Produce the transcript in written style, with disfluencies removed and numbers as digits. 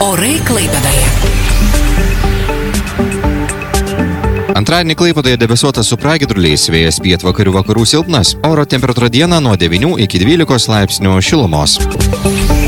Orai Klaipėdoje. Antradienį Klaipėdoje debesuotas su pragiedruliais, vėjas pietvakarių vakarų silpnas, oro temperatūra dieną nuo 9 iki 12 laipsnių šilumos.